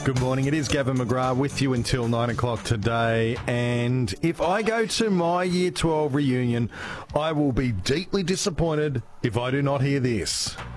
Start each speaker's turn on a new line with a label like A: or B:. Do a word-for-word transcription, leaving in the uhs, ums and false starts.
A: Good morning. It is Gavin McGrath with you until nine o'clock today. And if I go to my Year twelve reunion, I will be deeply disappointed if I do not hear this.